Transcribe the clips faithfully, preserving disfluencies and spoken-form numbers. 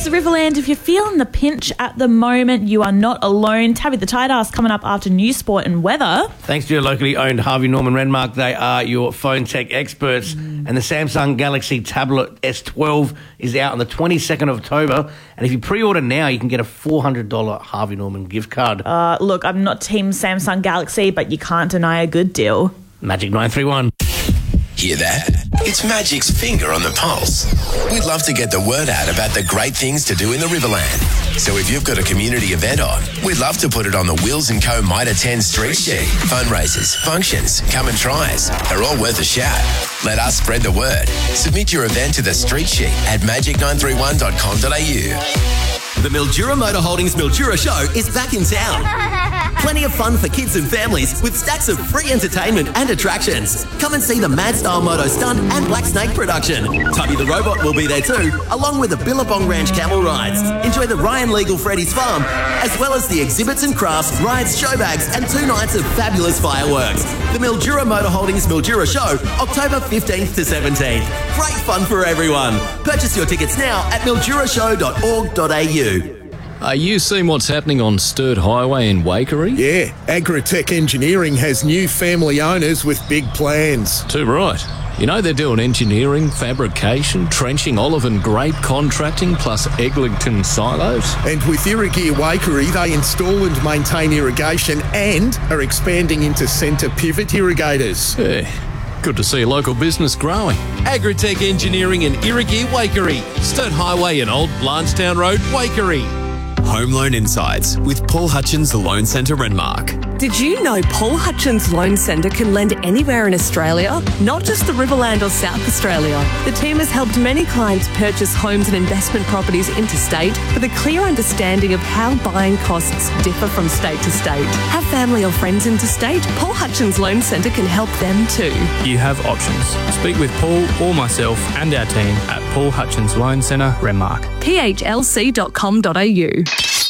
Yes, Riverland, if you're feeling the pinch at the moment, you are not alone. Tabby the Tight Ass coming up after News Sport and Weather. Thanks to your locally owned Harvey Norman Renmark, they are your phone tech experts. Mm. And the Samsung Galaxy Tablet S twelve is out on the twenty-second of October. And if you pre-order now, you can get a four hundred dollars Harvey Norman gift card. Uh, look, I'm not team Samsung Galaxy, but you can't deny a good deal. Magic nine three one. Hear that? It's Magic's finger on the pulse. We'd love to get the word out about the great things to do in the Riverland. So if you've got a community event on, we'd love to put it on the Wheels and Co Mitre ten Street Sheet. Fundraisers, functions, come and tries. They're all worth a shout. Let us spread the word. Submit your event to the Street Sheet at magic nine three one dot com dot a u. The Mildura Motor Holdings Mildura Show is back in town. Plenty of fun for kids and families with stacks of free entertainment and attractions. Come and see the Mad Style Moto Stunt and Black Snake production. Tubby the Robot will be there too, along with the Billabong Ranch camel rides. Enjoy the Ryan Legal Freddy's Farm, as well as the exhibits and crafts, rides, show bags, and two nights of fabulous fireworks. The Mildura Motor Holdings Mildura Show, October fifteenth to seventeenth. Great fun for everyone. Purchase your tickets now at mildura show dot org dot a u. Are you seeing what's happening on Sturt Highway in Waikerie? Yeah, Agritech Engineering has new family owners with big plans. Too right. You know they're doing engineering, fabrication, trenching, olive and grape contracting, plus Eglinton silos. And with Irrigear Waikerie, they install and maintain irrigation and are expanding into centre pivot irrigators. Yeah. Good to see a local business growing. Agritech Engineering and Irrigear Waikerie, Sturt Highway and Old Blanchetown Road, Waikerie. Home Loan Insights with Paul Hutchins Loan Centre Renmark. Did you know Paul Hutchins Loan Centre can lend anywhere in Australia, not just the Riverland or South Australia? The team has helped many clients purchase homes and investment properties interstate with a clear understanding of how buying costs differ from state to state. Have family or friends interstate? Paul Hutchins Loan Centre can help them too. You have options. Speak with Paul or myself and our team at Paul Hutchins Loan Centre Renmark. p h l c dot com dot a u.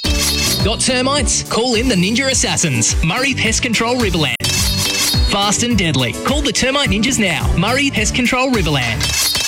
Got termites? Call in the Ninja Assassins. Murray Pest Control Riverland. Fast and deadly. Call the Termite Ninjas now. Murray Pest Control Riverland.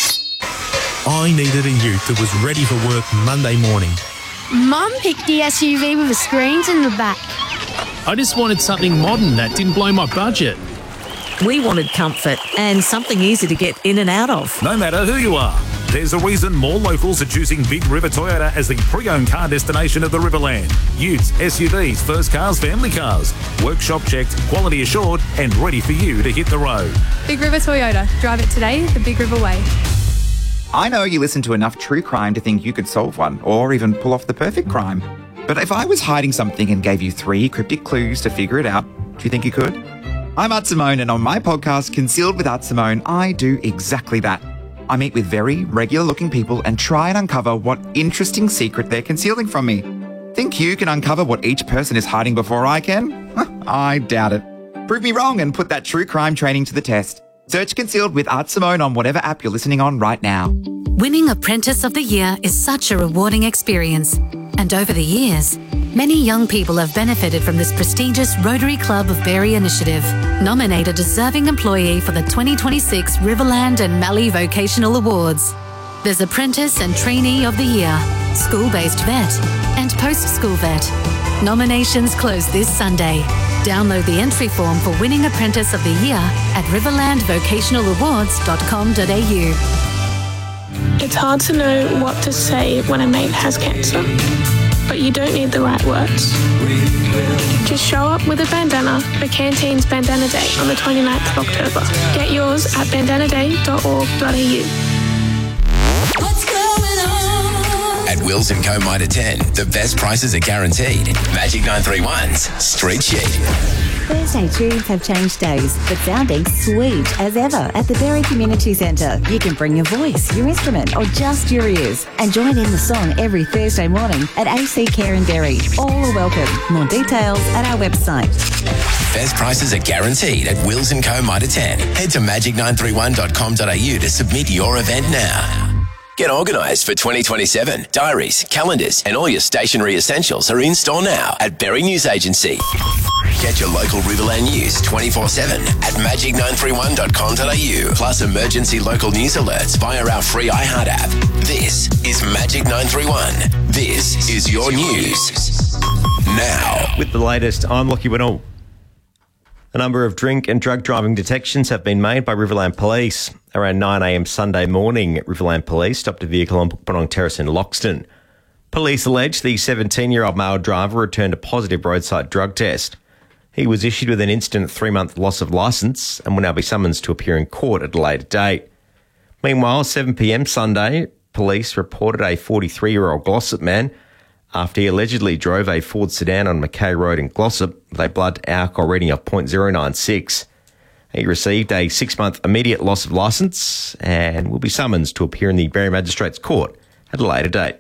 I needed a ute that was ready for work Monday morning. Mum picked the S U V with the screens in the back. I just wanted something modern that didn't blow my budget. We wanted comfort and something easy to get in and out of. No matter who you are, there's a reason more locals are choosing Big River Toyota as the pre-owned car destination of the Riverland. Utes, S U Vs, first cars, family cars. Workshop checked, quality assured, and ready for you to hit the road. Big River Toyota. Drive it today the Big River way. I know you listen to enough true crime to think you could solve one, or even pull off the perfect crime. But if I was hiding something and gave you three cryptic clues to figure it out, do you think you could? I'm Art Simone, and on my podcast, Concealed with Art Simone, I do exactly that. I meet with very regular-looking people and try and uncover what interesting secret they're concealing from me. Think you can uncover what each person is hiding before I can? I doubt it. Prove me wrong and put that true crime training to the test. Search Concealed with Art Simone on whatever app you're listening on right now. Winning Apprentice of the Year is such a rewarding experience. And over the years, many young people have benefited from this prestigious Rotary Club of Berry initiative. Nominate a deserving employee for the twenty twenty-six Riverland and Mallee Vocational Awards. There's Apprentice and Trainee of the Year, School-Based Vet, and Post-School Vet. Nominations close this Sunday. Download the entry form for Winning Apprentice of the Year at riverland vocational awards dot com dot a u. It's hard to know what to say when a mate has cancer, but you don't need the right words. Just show up with a bandana for Canteen's Bandana Day on the twenty-ninth of October. Get yours at bandana day dot org dot a u. At Wills and Co Mitre ten, the best prices are guaranteed. Magic nine three one's Street Sheet. Thursday tunes have changed days, but sounding sweet as ever at the Berry Community Centre. You can bring your voice, your instrument, or just your ears and join in the song every Thursday morning at A C Care in Berry. All are welcome. More details at our website. Best prices are guaranteed at Wills and Co Mitre ten. Head to magic nine three one dot com dot a u to submit your event now. Get organised for twenty twenty-seven. Diaries, calendars and all your stationery essentials are in store now at Berry News Agency. Get your local Riverland news twenty-four seven at magic nine three one dot com dot a u, plus emergency local news alerts via our free iHeart app. This is is Magic nine three one. This is your news. Now. With the latest, I'm Lockie Winnell. A number of drink and drug driving detections have been made by Riverland Police. Around nine a.m. Sunday morning, Riverland Police stopped a vehicle on Bukpurnong Terrace in Loxton. Police allege the seventeen-year-old male driver returned a positive roadside drug test. He was issued with an instant three-month loss of licence and will now be summoned to appear in court at a later date. Meanwhile, seven p.m. Sunday, police reported a forty-three-year-old Glossop man after he allegedly drove a Ford sedan on Mackay Road in Glossop with a blood alcohol reading of point zero nine six. He received a six-month immediate loss of licence and will be summoned to appear in the Berry Magistrates Court at a later date.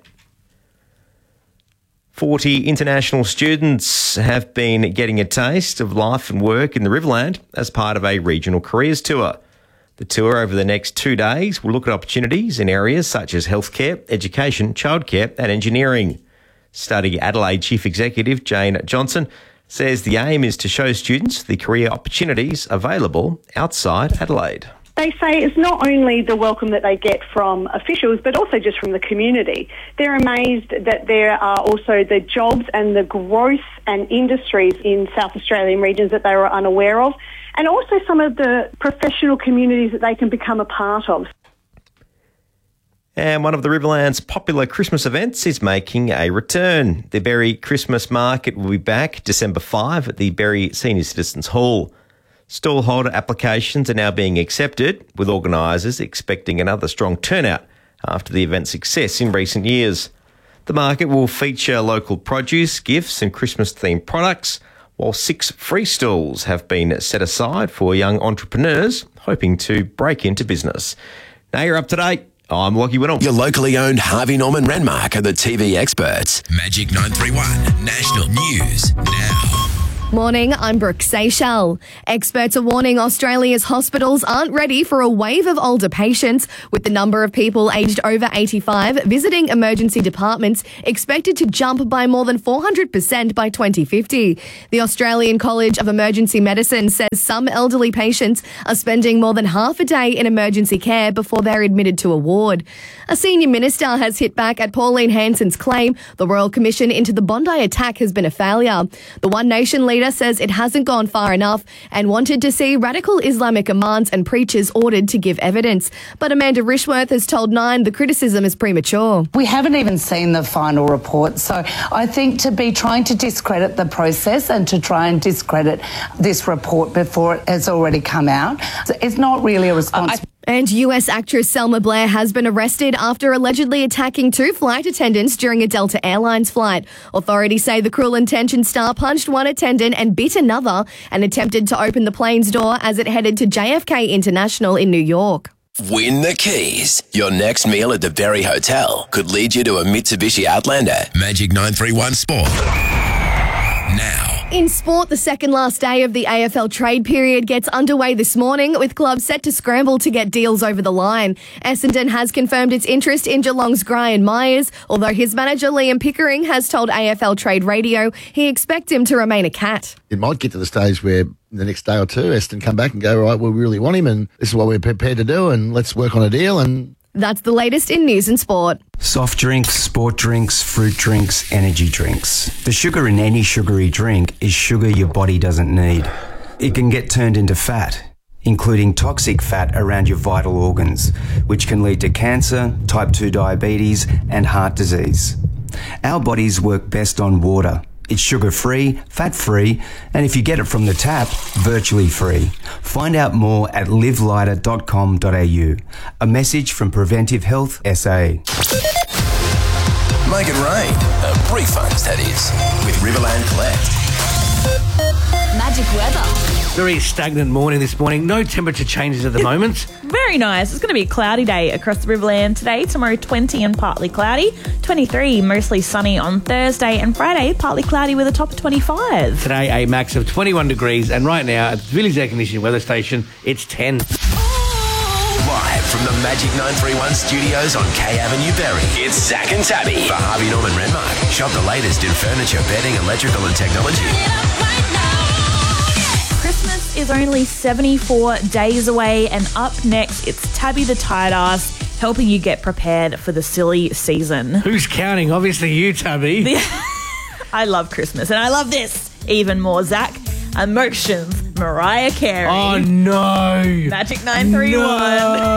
forty international students have been getting a taste of life and work in the Riverland as part of a regional careers tour. The tour over the next two days will look at opportunities in areas such as healthcare, education, childcare and engineering. Study Adelaide Chief Executive Jane Johnson says the aim is to show students the career opportunities available outside Adelaide. They say it's not only the welcome that they get from officials, but also just from the community. They're amazed that there are also the jobs and the growth and industries in South Australian regions that they were unaware of, and also some of the professional communities that they can become a part of. And one of the Riverland's popular Christmas events is making a return. The Berry Christmas Market will be back December fifth at the Berry Senior Citizens Hall. Stallholder applications are now being accepted, with organisers expecting another strong turnout after the event's success in recent years. The market will feature local produce, gifts and Christmas-themed products, while six free stalls have been set aside for young entrepreneurs hoping to break into business. Now you're up to date. I'm Lockie Winnell. Your locally owned Harvey Norman Renmark are the T V experts. Magic nine three one National News Now. Morning, I'm Brooke Seychelles. Experts are warning Australia's hospitals aren't ready for a wave of older patients, with the number of people aged over eighty-five visiting emergency departments expected to jump by more than four hundred percent by twenty fifty. The Australian College of Emergency Medicine says some elderly patients are spending more than half a day in emergency care before they're admitted to a ward. A senior minister has hit back at Pauline Hanson's claim the Royal Commission into the Bondi attack has been a failure. The One Nation leader says it hasn't gone far enough and wanted to see radical Islamic imams and preachers ordered to give evidence. But Amanda Rishworth has told Nine the criticism is premature. We haven't even seen the final report, so I think to be trying to discredit the process and to try and discredit this report before it has already come out, it's not really a response. Uh, And U S actress Selma Blair has been arrested after allegedly attacking two flight attendants during a Delta Airlines flight. Authorities say the Cruel Intentions star punched one attendant and bit another and attempted to open the plane's door as it headed to J F K International in New York. Win the keys. Your next meal at the Berry Hotel could lead you to a Mitsubishi Outlander. Magic nine three one Sport. Now. In sport, the second last day of the A F L trade period gets underway this morning, with clubs set to scramble to get deals over the line. Essendon has confirmed its interest in Geelong's Gryan Myers, although his manager Liam Pickering has told A F L Trade Radio he expects him to remain a Cat. It might get to the stage where the next day or two, Essendon come back and go, right, well, we really want him and this is what we're prepared to do and let's work on a deal. And that's the latest in news and sport. Soft drinks, sport drinks, fruit drinks, energy drinks. The sugar in any sugary drink is sugar your body doesn't need. It can get turned into fat, including toxic fat around your vital organs, which can lead to cancer, type two diabetes, and heart disease. Our bodies work best on water. It's sugar-free, fat-free, and if you get it from the tap, virtually free. Find out more at live lighter dot com dot a u. A message from Preventive Health S A. Make it rain. Uh, refunds, that is, with Riverland Collect. Magic weather. Very stagnant morning this morning. No temperature changes at the moment. Very nice. It's going to be a cloudy day across the Riverland today. Tomorrow, twenty and partly cloudy. twenty-three, mostly sunny on Thursday. And Friday, partly cloudy with a top of twenty-five. Today, a max of twenty-one degrees. And right now, at the Village Air Conditioning Weather Station, it's ten. Live from the Magic nine three one studios on K Avenue, Berry, it's Zach and Tabby for Harvey Norman Renmark. Shop the latest in furniture, bedding, electrical and technology. Christmas is only seventy-four days away, and up next, it's Tabby the Tight Ass helping you get prepared for the silly season. Who's counting? Obviously you, Tabby. I love Christmas, and I love this even more, Zach. Emotions, Mariah Carey. Oh, no. Magic nine three one. No.